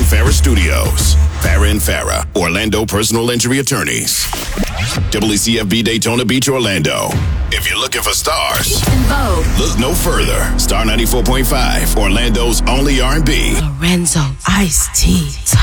Farah Studios. Farah and Farah, Orlando personal injury attorneys. WCFB Daytona Beach, Orlando. If you're looking for stars, look no further. Star 94.5, Orlando's only R&B. Lorenzo Ice-T.